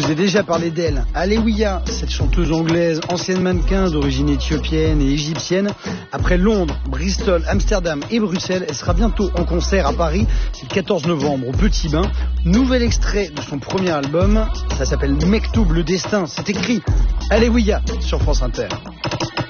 vous ai déjà parlé d'elle. Alewiya, cette chanteuse anglaise, ancienne mannequin d'origine éthiopienne et égyptienne. Après Londres, Bristol, Amsterdam et Bruxelles, elle sera bientôt en concert à Paris, le 14 novembre, au Petit Bain. Nouvel extrait de son premier album, ça s'appelle Mektoub, le destin, c'est écrit. Alewiya sur France Inter.